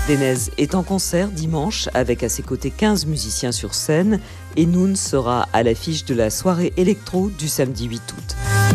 Denez est en concert dimanche avec à ses côtés 15 musiciens sur scène et Noon sera à l'affiche de la soirée électro du samedi 8 août.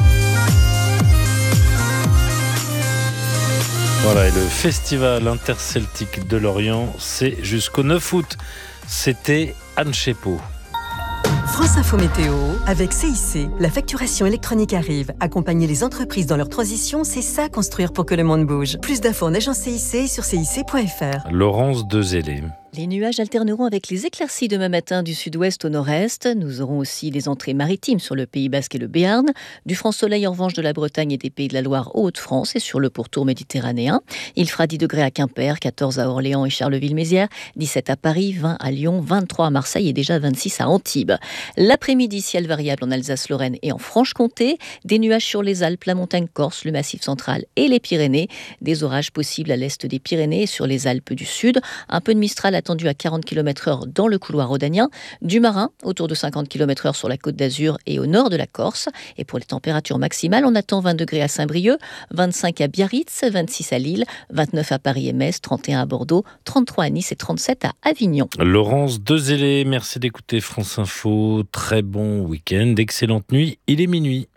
Voilà, et le festival interceltique de Lorient, c'est jusqu'au 9 août. C'était Anne Chépot. France Info Météo avec CIC. La facturation électronique arrive. Accompagner les entreprises dans leur transition, c'est ça construire pour que le monde bouge. Plus d'infos en agence CIC et sur cic.fr. Laurence Dezellé. Les nuages alterneront avec les éclaircies demain matin du sud-ouest au nord-est. Nous aurons aussi les entrées maritimes sur le Pays Basque et le Béarn. Du franc soleil en revanche de la Bretagne et des Pays de la Loire aux Hauts-de-France et sur le pourtour méditerranéen. Il fera 10 degrés à Quimper, 14 à Orléans et Charleville-Mézières, 17 à Paris, 20 à Lyon, 23 à Marseille et déjà 26 à Antibes. L'après-midi, ciel variable en Alsace-Lorraine et en Franche-Comté. Des nuages sur les Alpes, la montagne corse, le massif central et les Pyrénées. Des orages possibles à l'est des Pyrénées et sur les Alpes du Sud. Un peu de Mistral attendu à 40 km/h dans le couloir rhodanien, du marin autour de 50 km/h sur la Côte d'Azur et au nord de la Corse. Et pour les températures maximales, on attend 20 degrés à Saint-Brieuc, 25 à Biarritz, 26 à Lille, 29 à Paris et Metz, 31 à Bordeaux, 33 à Nice et 37 à Avignon. Laurence Dezellé, merci d'écouter France Info. Très bon week-end, excellente nuit, il est minuit.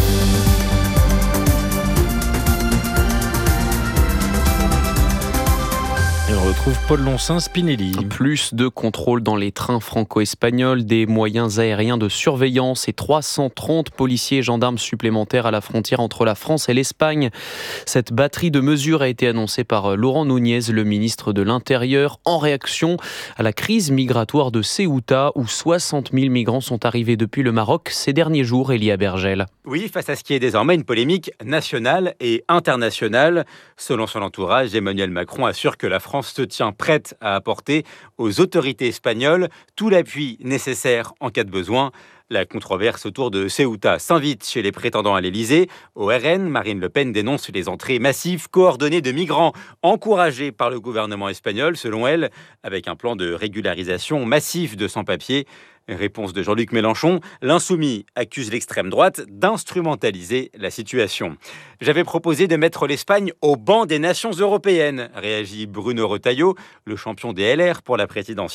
Et on retrouve Paul Lonsin, Spinelli. Plus de contrôles dans les trains franco-espagnols, des moyens aériens de surveillance et 330 policiers et gendarmes supplémentaires à la frontière entre la France et l'Espagne. Cette batterie de mesures a été annoncée par Laurent Núñez, le ministre de l'Intérieur, en réaction à la crise migratoire de Ceuta, où 60 000 migrants sont arrivés depuis le Maroc ces derniers jours. Elia Bergel. Oui, face à ce qui est désormais une polémique nationale et internationale. Selon son entourage, Emmanuel Macron assure que la France se tient prête à apporter aux autorités espagnoles tout l'appui nécessaire en cas de besoin. La controverse autour de Ceuta s'invite chez les prétendants à l'Elysée. Au RN, Marine Le Pen dénonce les entrées massives coordonnées de migrants encouragées par le gouvernement espagnol, selon elle, avec un plan de régularisation massif de sans-papiers. Réponse de Jean-Luc Mélenchon, l'insoumis accuse l'extrême droite d'instrumentaliser la situation. J'avais proposé de mettre l'Espagne au banc des nations européennes, réagit Bruno Retailleau, le champion des LR pour la présidentielle.